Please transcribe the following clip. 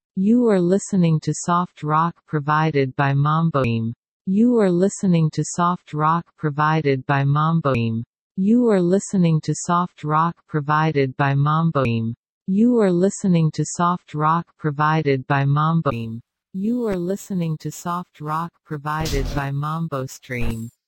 You are listening to soft rock provided by Mamboim. You are listening to soft rock provided by Mamboim. You are listening to soft rock provided by Mamboim. You are listening to soft rock provided by Mamboim. You are listening to soft rock provided by MamboStream.